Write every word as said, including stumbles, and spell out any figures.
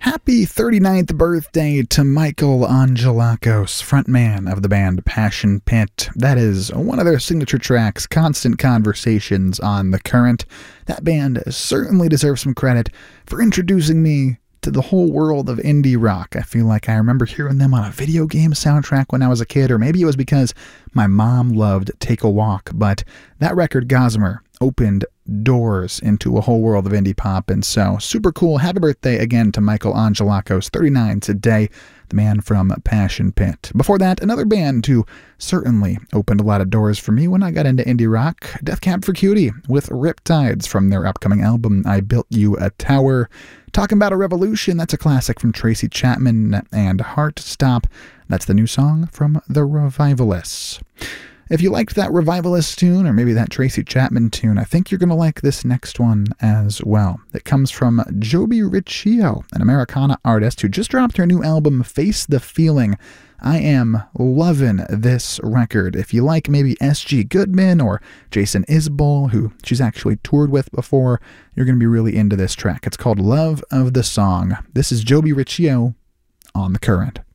Happy thirty-ninth birthday to Michael Angelakos, frontman of the band Passion Pit. That is one of their signature tracks, Constant Conversations, on The Current. That band certainly deserves some credit for introducing me to the whole world of indie rock. I feel like I remember hearing them on a video game soundtrack when I was a kid, or maybe it was because my mom loved Take a Walk, but that record, Gossamer, opened doors into a whole world of indie pop, and so super cool. Happy birthday again to Michael Angelakos, thirty-nine today, the man from Passion Pit. Before that, another band who certainly opened a lot of doors for me when I got into indie rock, Death Cab for Cutie, with Riptides from their upcoming album I Built You a Tower. Talking about a revolution, that's a classic from Tracy Chapman, and Heart Stop, that's the new song from The Revivalists. If you liked that Revivalist tune, or maybe that Tracy Chapman tune, I think you're going to like this next one as well. It comes from Joby Riccio, an Americana artist who just dropped her new album, Face the Feeling. I am loving this record. If you like maybe S G Goodman or Jason Isbell, who she's actually toured with before, you're going to be really into this track. It's called Love of the Song. This is Joby Riccio on The Current.